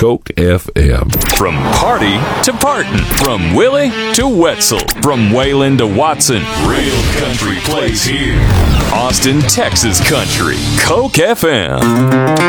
Coke FM. From party to partin', from Willie to Wetzel, from Wayland to Watson, real country plays here. Austin, Texas country. Coke FM.